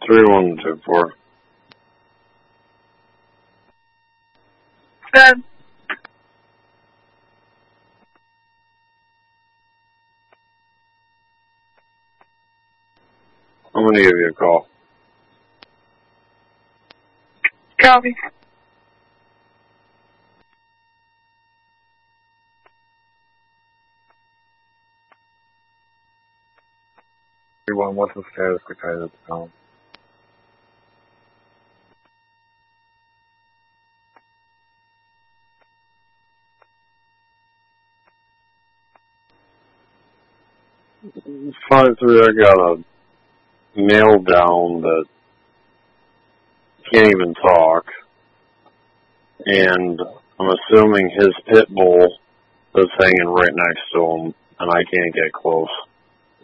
3124. Good. I'm going to give you a call. Copy. What's the status of the town? Five three. I got a male down that can't even talk, and I'm assuming his pit bull is hanging right next to him, and I can't get close.